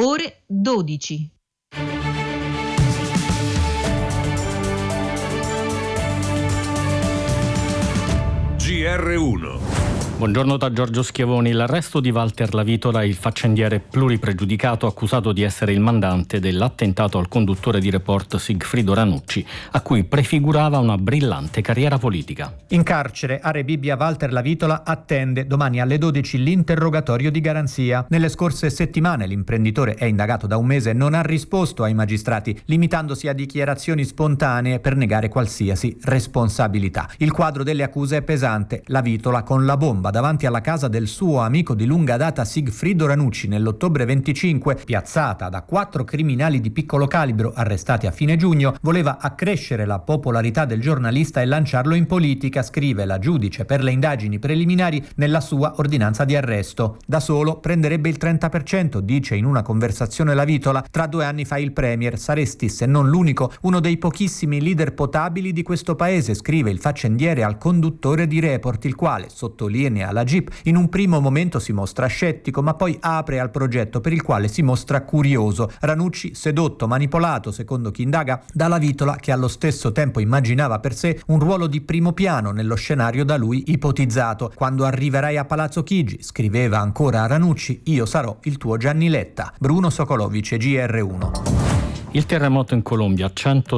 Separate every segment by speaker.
Speaker 1: ore 12.
Speaker 2: GR1.
Speaker 3: Buongiorno da Giorgio Schiavoni. L'arresto di Walter Lavitola, il faccendiere pluripregiudicato accusato di essere il mandante dell'attentato al conduttore di Report Sigfrido Ranucci, a cui prefigurava una brillante carriera politica.
Speaker 4: In carcere a Rebibbia Walter Lavitola attende domani alle 12 l'interrogatorio di garanzia. Nelle scorse settimane l'imprenditore è indagato da un mese e non ha risposto ai magistrati, limitandosi a dichiarazioni spontanee per negare qualsiasi responsabilità. Il quadro delle accuse è pesante. Lavitola con la bomba davanti alla casa del suo amico di lunga data Sigfrido Ranucci nell'ottobre 25, piazzata da 4 criminali di piccolo calibro arrestati a fine giugno, voleva accrescere la popolarità del giornalista e lanciarlo in politica, scrive la giudice per le indagini preliminari nella sua ordinanza di arresto. Da solo prenderebbe il 30%, dice in una conversazione Lavitola. Tra 2 anni fai il premier, saresti, se non l'unico, uno dei pochissimi leader potabili di questo paese, scrive il faccendiere al conduttore di Report, il quale, sottolinea alla GIP, in un primo momento si mostra scettico, ma poi apre al progetto, per il quale si mostra curioso. Ranucci sedotto, manipolato, secondo chi indaga, da Lavitola, che allo stesso tempo immaginava per sé un ruolo di primo piano nello scenario da lui ipotizzato. Quando arriverai a Palazzo Chigi, scriveva ancora a Ranucci, io sarò il tuo Gianni Letta. Bruno Socolovic, GR1.
Speaker 3: Il terremoto in Colombia,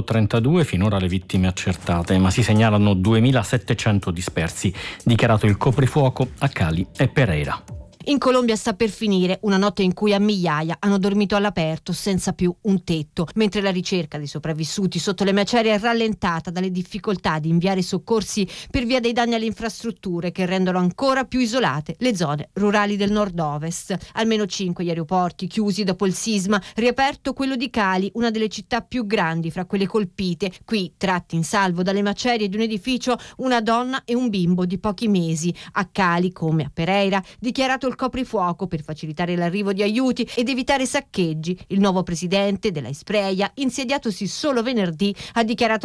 Speaker 3: 132 finora le vittime accertate, ma si segnalano 2.700 dispersi. Dichiarato il coprifuoco a Cali e Pereira.
Speaker 5: In Colombia sta per finire una notte in cui a migliaia hanno dormito all'aperto senza più un tetto, mentre la ricerca dei sopravvissuti sotto le macerie è rallentata dalle difficoltà di inviare soccorsi per via dei danni alle infrastrutture che rendono ancora più isolate le zone rurali del nord-ovest. Almeno 5 gli aeroporti chiusi dopo il sisma, riaperto quello di Cali, una delle città più grandi fra quelle colpite. Qui, tratti in salvo dalle macerie di un edificio, una donna e un bimbo di pochi mesi. A Cali, come a Pereira, dichiarato il coprifuoco per facilitare l'arrivo di aiuti ed evitare saccheggi. Il nuovo presidente della Espreia, insediatosi solo venerdì, ha dichiarato